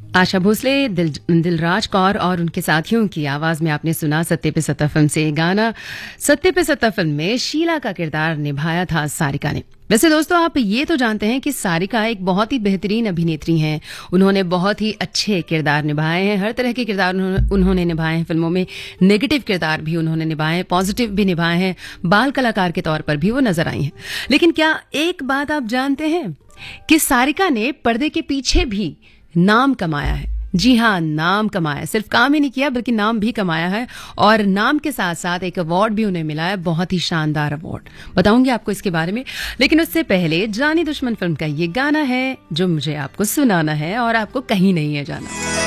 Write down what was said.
आशा भोसले, दिलराज कौर और उनके साथियों की आवाज में आपने सुना सत्ते पे सत्ता फिल्म से गाना। सत्ते पे सत्ता फिल्म में शीला का किरदार निभाया था सारिका ने। वैसे दोस्तों, आप ये तो जानते हैं कि सारिका एक बहुत ही बेहतरीन अभिनेत्री हैं। उन्होंने बहुत ही अच्छे किरदार निभाए हैं, हर तरह के किरदार उन्होंने निभाए हैं फिल्मों में। नेगेटिव किरदार भी उन्होंने निभाए हैं, पॉजिटिव भी निभाए हैं, बाल कलाकार के तौर पर भी वो नजर आई हैं। लेकिन क्या एक बात आप जानते हैं कि सारिका ने पर्दे के पीछे भी नाम कमाया है। जी हाँ, नाम कमाया, सिर्फ काम ही नहीं किया बल्कि नाम भी कमाया है। और नाम के साथ साथ एक अवार्ड भी उन्हें मिला है, बहुत ही शानदार अवार्ड। बताऊंगी आपको इसके बारे में, लेकिन उससे पहले जानी दुश्मन फिल्म का ये गाना है जो मुझे आपको सुनाना है और आपको कहीं नहीं है जाना।